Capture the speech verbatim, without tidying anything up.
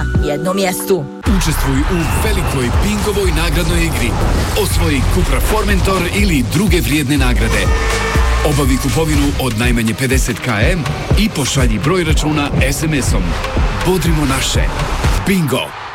jednom mjestu. Učestvuj u velikoj Bingovoj nagradnoj igri. Osvoji Cupra Formentor ili druge vrijedne nagrade. Obavi kupovinu od najmanje pedeset kilometara i pošalji broj računa es em esom. Bodrimo naše. Bingo!